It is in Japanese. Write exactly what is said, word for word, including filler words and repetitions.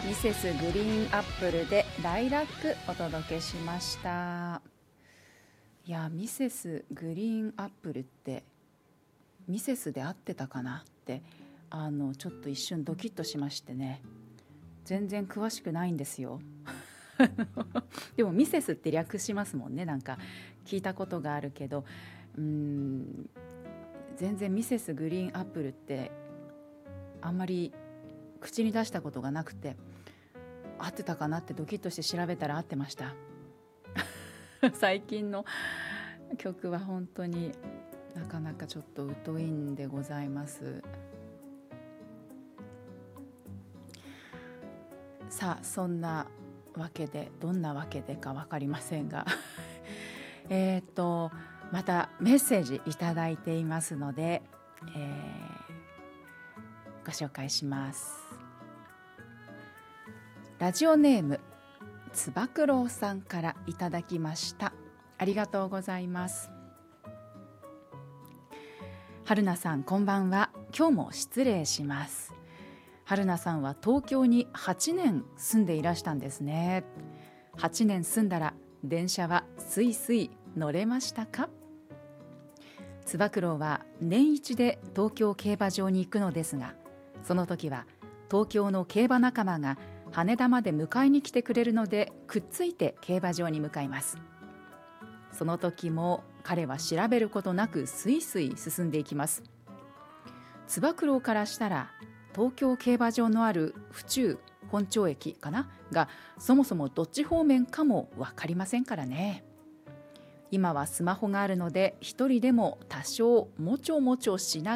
ミセスグリーンアップルでライラックお届けしました。いや、ミセスグリーンアップルってミセスで合ってたかなってあのちょっと一瞬ドキッとしましてね。全然詳しくないんですよでもミセスって略しますもんね。なんか聞いたことがあるけど、うーん全然ミセスグリーンアップルってあんまり口に出したことがなくて、合ってたかなってドキッとして調べたら合ってました最近の曲は本当になかなかちょっと疎いんでございます。さあ、そんなわけで、どんなわけでか分かりませんがえっとまたメッセージいただいていますので、えー、ご紹介します。ラジオネームつば九郎さんからいただきました。ありがとうございます。春菜さん、こんばんは。今日も失礼します。春菜さんは東京にはちねん住んでいらしたんですね。はちねん住んだら電車はすいすい乗れましたか？つば九郎は年一で東京競馬場に行くのですが、その時は東京の競馬仲間が羽田まで迎えに来てくれるので、くっついて競馬場に向かいます。その時も彼は調べることなくスイスイ進んでいきます。つば九郎からしたら東京競馬場のある府中本町駅かながそもそもどっち方面かも分かりませんからね。今はスマホがあるので一人でも多少もちょもちょしな